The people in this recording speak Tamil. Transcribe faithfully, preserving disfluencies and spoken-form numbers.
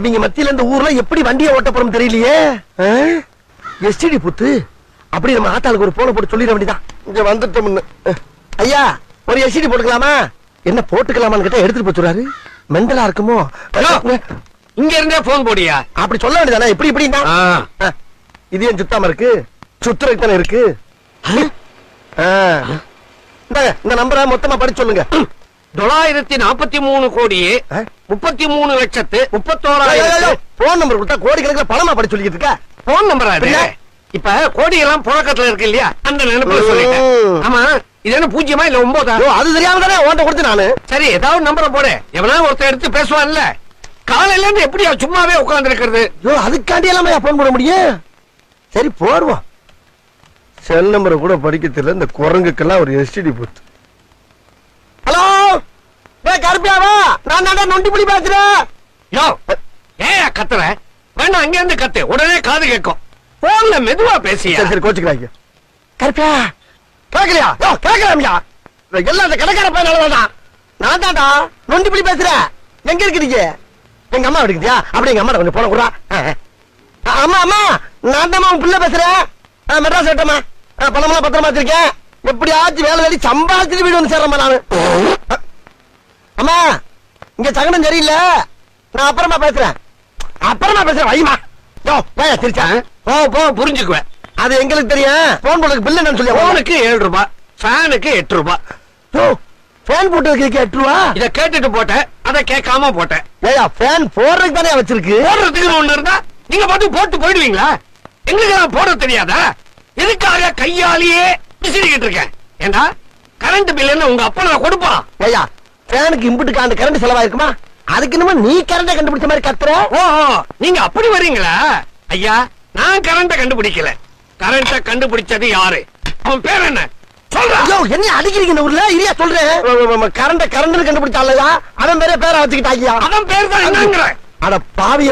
இவங்க மத்தியில இந்த ஊர்ல எப்படி வண்டியை ஓட்ட போறோம் தெரியலையே. எஸ்டிடி புத்து அப்படி நம்ம ஆத்தாளுக்கு ஒரு போன போட்டு சொல்லிட வேண்டியதான். இங்க வந்துட்டோம்னு. ஐயா ஒரு எஸ்டிடி போட்டுக்கலாமா? என்ன போட்டுக்கலாமான்னு கேட்டா எடுத்துட்டு போச்சுறாரு. மெண்டலா இருக்குமோ? இங்க இருந்தே போன் போடியா? அப்படி சொல்ல வேண்டியதானே. எப்படி இப்படி இது ஏன் சுத்தாம இருக்கு? சுத்துறதுக்கு தானே இருக்கு. இந்த நம்பரை மொத்தமா படிச்சு சொல்லுங்க. தொள்ளாயிரத்தி நாற்பத்தி மூணு கோடியே முப்பத்தி மூணு லட்சத்து முப்பத்தோராயிரம். போன் நம்பர் கொடுத்தா கோடி கணக்கில் பணமா படிச்சு சொல்லிட்டு இருக்க. போன் நம்பரா இது? இப்ப கோடி எல்லாம் புழக்கத்துல இருக்கு இல்லையா, அந்த நினைப்புல சொல்லிட்டேன். ஆமா, இது என்ன பூஜ்ஜியமா இல்ல ஒன்பதா? அது தெரியாம தானே உன்கிட்ட கொடுத்து நானு. சரி, ஏதாவது நம்பரை போடு. எவனா ஒருத்தர் எடுத்து பேசுவான்ல. காலையில இருந்து எப்படியா சும்மாவே உட்கார்ந்து இருக்கிறது? அதுக்காண்டி எல்லாம் போன் போட முடியும். சரி போடுவோம். செல் நம்பரை கூட படிக்க தெரியல இந்த குரங்குக்கெல்லாம் ஒரு எஸ்டிடி போட்டு. ஹலோ கருப்பியாவா? நான் தான் நொண்டி புடி பேசுறேன். யோ ஏயா கத்துற? வேணா அங்க இருந்து கத்து, உடனே காது கேட்கும். போன்ல மெதுவா பேசியா. சரி சரி கோச்சுக்கிறாங்க. கருப்பியா கேட்கலையா? கேட்கலாமியா? எல்லாம் அந்த கடைக்கார பையனாலதான். நான் தான்டா நொண்டி புடி பேசுறேன். எங்க இருக்கிறீங்க? எங்க அம்மா எடுக்குதியா? அப்படி எங்க அம்மா கொஞ்சம் போன கூட. அம்மா அம்மா நான் தான் உன் பிள்ளை பேசுறேன். மெட்ராஸ் விட்டமா பணமெல்லாம் பத்திரமா வச்சிருக்கேன். எப்படியாச்சும் வேலை வேலை சம்பாதிச்சுட்டு வீடு வந்து சேர்றேன் நானு. அம்மா இங்க சகனம் சரியில்லை. நான் அப்புறமா பேசுறேன். அப்புறமா பேசுறேன். வைமா திருச்சா போ போ புரிஞ்சுக்குவேன். அது எங்களுக்கு தெரியும். போன் போடுறதுக்கு பில்லு என்னன்னு சொல்லி. போனுக்கு ஏழு ரூபாய், ஃபேனுக்கு எட்டு ரூபாய். ஃபேன் போட்டதுக்கு எட்டு ரூபா. இத கேட்டுட்டு போட்டேன், அதை கேட்காம போட்டேன். ஏயா ஃபேன் போடுறதுக்கு தானே வச்சிருக்கு. போடுறதுக்கு ஒண்ணு இருந்தா நீங்க பாட்டு போட்டு போயிடுவீங்களா? எங்களுக்கு நான் போட தெரியாதா? எதுக்காக கையாலேயே விசிறிக்கிட்டு இருக்கேன்? ஏண்டா கரண்ட் பில் என்ன உங்க அப்பா நான் கொடுப்பான்? ஐயா ஃபேனுக்கு இம்புட்டு காண்டு கரண்ட் செலவாயிருக்குமா? அதுக்கு நம்ம நீ கரண்ட கண்டுபிடிச்ச மாதிரி கத்துற. ஓஹோ, நீங்க அப்படி வரீங்களா? ஐயா நான் கரண்ட கண்டுபிடிக்கல. கரண்ட கண்டுபிடிச்சது யாரு? அவன் பேர் என்ன சொல்றா? என்ன அடிக்கிறீங்க இந்த ஊர்ல? இல்லையா சொல்றேன். கரண்ட கரண்ட் கண்டுபிடிச்சாலையா? அவன் பேரே பேரை வச்சுக்கிட்டாங்க. அவன் பேர் தான் என்னங்கிற? அட பாவி